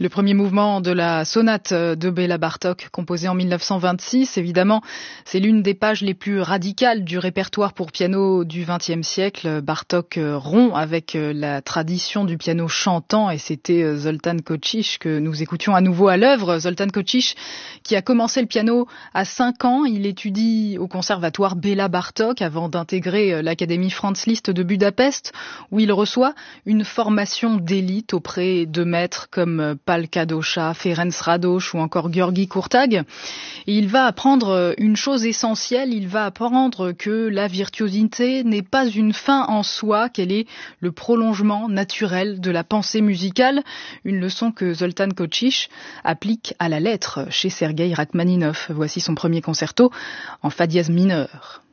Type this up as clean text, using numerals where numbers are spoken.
Le premier mouvement de la sonate de Béla Bartók, composée en 1926, évidemment, c'est l'une des pages les plus radicales du répertoire pour piano du XXe siècle. Bartók rompt avec la tradition du piano chantant et c'était Zoltán Kocsich que nous écoutions à nouveau à l'œuvre. Zoltán Kocsich qui a commencé le piano à 5 ans. Il étudie au conservatoire Béla Bartók avant d'intégrer l'Académie Franz Liszt de Budapest où il reçoit une formation d'élite auprès de maîtres comme Pál Kadosha, Ferenc Rados ou encore György Kurtág. Et il va apprendre une chose essentielle, il va apprendre que la virtuosité n'est pas une fin en soi, qu'elle est le prolongement naturel de la pensée musicale, une leçon que Zoltán Kocsich applique à la lettre chez Sergueï Rachmaninov. Voici son premier concerto en fa dièse mineur.